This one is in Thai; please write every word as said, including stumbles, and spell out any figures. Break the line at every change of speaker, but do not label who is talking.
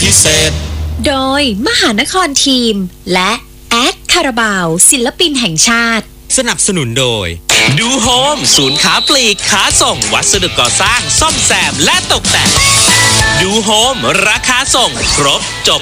พิเศษ
โดยมหานครทีมและแอดคาราบาวศิลปินแห่งชาติ
สนับสนุนโดยดูโฮมศูนย์ค้าปลีกค้าส่งวัสดุก่อสร้างซ่อมแซมและตกแต่งดูโฮมราคาส่งครบจบ